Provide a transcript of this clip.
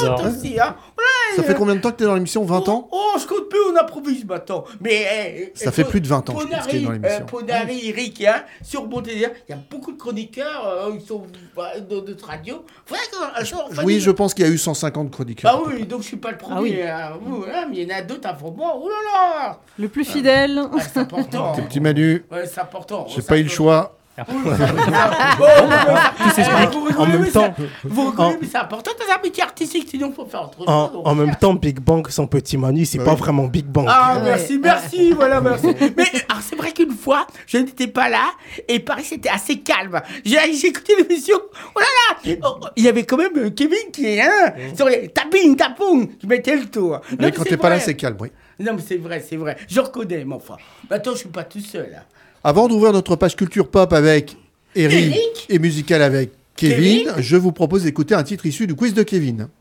j'adore. aussi, hein. Ça fait combien de temps que tu es dans l'émission? 20 ans? Oh, je compte plus, on improvise maintenant. Mais Ça fait plus de 20 ans, je pense, qu'il est dans l'émission. Ponari, Eric, hein, sur Montpellier, il y a beaucoup de chroniqueurs, ils sont de notre radio. Oui, je pense qu'il y a eu 150 chroniqueurs. Ah oui, donc je suis pas le premier. Ah oui. Mais il y en a d'autres avant moi. Oh là là. Le plus fidèle. Ouais, c'est important. Tes petits Manu, Ouais, c'est important. j'ai pas eu le choix. En même temps, Vous reconnaissez, mais c'est important dans un métier artistique, sinon il faut faire autre chose. en même temps, Big Bang sans Petit Manu, c'est Oui. pas vraiment Big Bang. Ah, merci, voilà, merci. Mais alors, c'est vrai qu'une fois, je n'étais pas là, et Paris, c'était assez calme. J'ai écouté l'émission, oh là là, il y avait quand même Kevin qui est, sur les taping, tapong, je mettais le tour. Mais quand t'es pas là, c'est calme, oui. Non, mais c'est vrai, je reconnais, mais enfin. Maintenant, je suis pas tout seul, hein. Avant d'ouvrir notre page culture pop avec Eric Eric et musical avec Kevin, Kevin. je vous propose d'écouter un titre issu du quiz de Kevin.